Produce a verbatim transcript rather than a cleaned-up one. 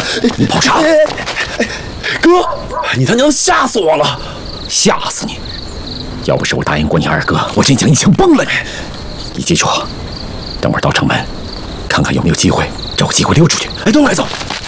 你跑啥？ 哥，你他娘吓死我了！ 吓死你！要不是我答应过你二哥，我真想一枪崩了你。你记住，等会儿到城门，看看有没有机会，找个机会溜出去。 哎，等会儿，走。